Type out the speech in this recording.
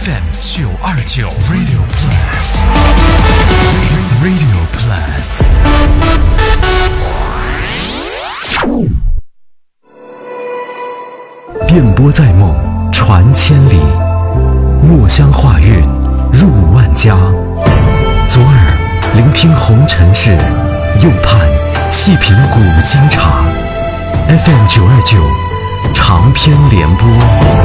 FM 929 Radio Plus。 电波在梦，传千里；墨香画韵，入万家。左耳聆听红尘事，右盼细品古今茶。FM 929，长篇联播。